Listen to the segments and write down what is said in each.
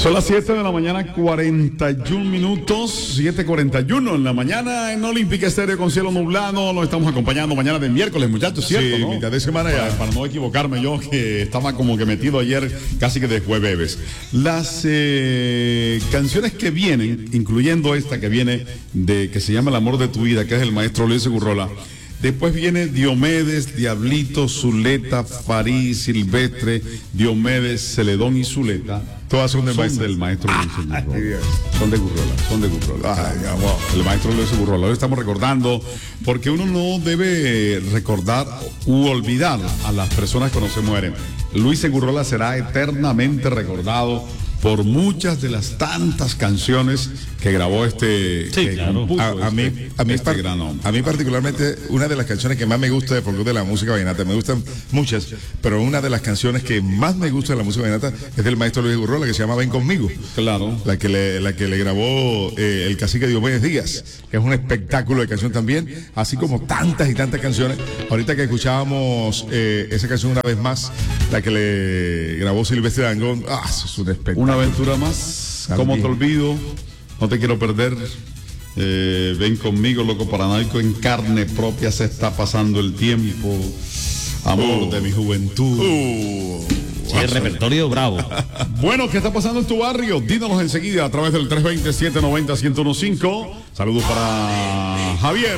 Son las 7 de la mañana, 41 minutos, 7:41 en la mañana en Olímpica Estéreo con cielo nublado. Nos estamos acompañando mañana de miércoles, muchachos, ¿cierto? Sí, ¿no? mitad de semana ya. Para no equivocarme yo, que estaba como que metido ayer casi que de jueves. Las canciones que vienen, incluyendo esta que viene que se llama El amor de tu vida, que es el maestro Luis Gurrola. Después viene Diomedes, Diablito, Zuleta, Farid, Silvestre, Diomedes, Celedón y Zuleta. Todas son del maestro Luis Gurrola. Son de Gurrola. Ay, wow. El maestro Luis Gurrola. Hoy estamos recordando, porque uno no debe recordar u olvidar a las personas cuando se mueren. Luis Gurrola será eternamente recordado por muchas de las tantas canciones que grabó a mí particularmente una de las canciones que más me gusta de la música vallenata, me gustan muchas, pero una de las canciones que más me gusta de la música vallenata es del maestro Luis Gurrola, que se llama Ven Conmigo. Claro. La que le grabó el cacique Diomedes Díaz, que es un espectáculo de canción también, así como tantas y tantas canciones. Ahorita que escuchábamos esa canción una vez más, la que le grabó Silvestre Dangond, eso es un espectáculo. Una aventura más, ¿cómo te olvido? No te quiero perder. Ven conmigo, loco paranoico, en carne propia se está pasando el tiempo. Amor de mi juventud. El repertorio bravo. Bueno, ¿qué está pasando en tu barrio? Díganos enseguida a través del 320-790-1015. Saludos para Javier.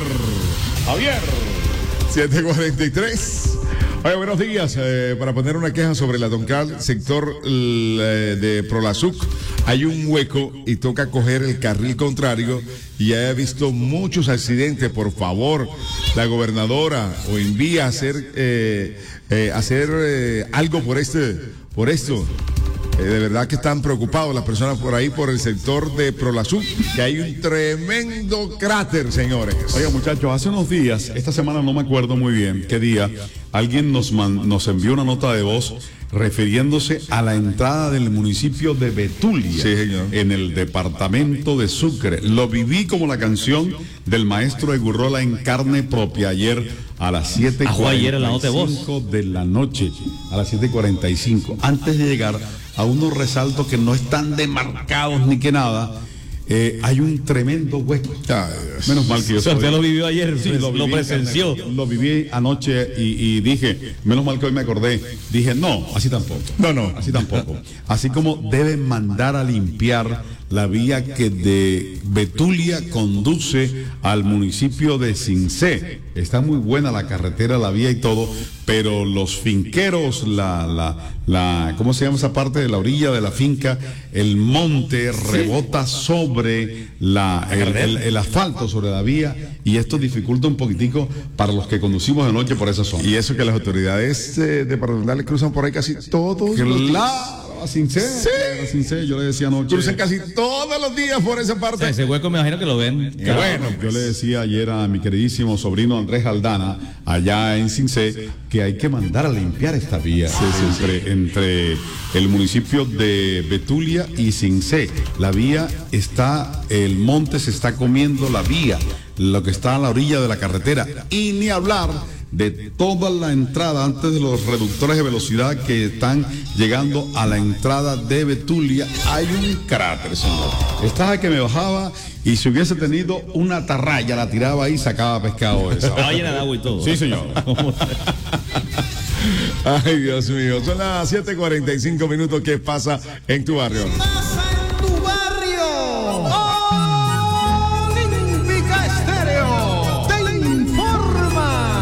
7:43. Oye, buenos días. Para poner una queja sobre la Doncal, sector de Prolasuc, hay un hueco y toca coger el carril contrario y he visto muchos accidentes. Por favor, la gobernadora o envía a hacer algo por esto. De verdad que están preocupados las personas por ahí, por el sector de Prolasuc, que hay un tremendo cráter, señores. Oiga, muchachos, hace unos días, esta semana no me acuerdo muy bien qué día, alguien nos envió una nota de voz refiriéndose a la entrada del municipio de Betulia, sí, señor, en el departamento de Sucre. Lo viví como la canción del maestro de Gurrola en carne propia ayer a las 7:45 de la noche, a las 7:45. Antes de llegar a unos resaltos que no están demarcados ni que nada, hay un tremendo hueco. Menos mal que yo usted lo vivió ayer, sí, lo presenció. Lo viví anoche y dije, menos mal que hoy me acordé. Dije, no, así tampoco. Así tampoco. Así como deben mandar a limpiar la vía que de Betulia conduce al municipio de Cincé. Está muy buena la carretera, la vía y todo, pero los finqueros, ¿cómo se llama esa parte de la orilla de la finca? El monte rebota sobre el asfalto, sobre la vía, y esto dificulta un poquitico para los que conducimos de noche por esa zona. Y eso que las autoridades departamentales cruzan por ahí casi todos los días. A Cincé, yo le decía anoche. Cruzan casi todos los días por esa parte. O sea, ese hueco me imagino que lo ven. Bueno, yo le decía ayer a mi queridísimo sobrino Andrés Aldana, allá en Cincé, que hay que mandar a limpiar esta vía entre el municipio de Betulia y Cincé. La vía el monte se está comiendo la vía, lo que está a la orilla de la carretera, y ni hablar de toda la entrada antes de los reductores de velocidad que están llegando a la entrada de Betulia. Hay un cráter, señor. Estaba que me bajaba y si hubiese tenido una atarraya, la tiraba ahí y sacaba pescado de esa. Estaba llena de agua y todo. Sí, señor. Ay, Dios mío. Son las 7:45 minutos. ¿Qué pasa en tu barrio?